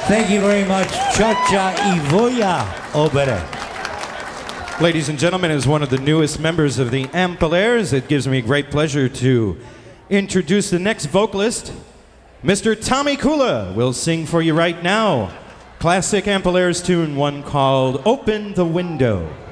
Thank you very much, Ciocia Iwoya Obere. Ladies and gentlemen, as one of the newest members of the Ampalaires, it gives me great pleasure to introduce the next vocalist. Mr. Tommy Kula will sing for you right now. Classic Ampalaires tune, one called Open the Window.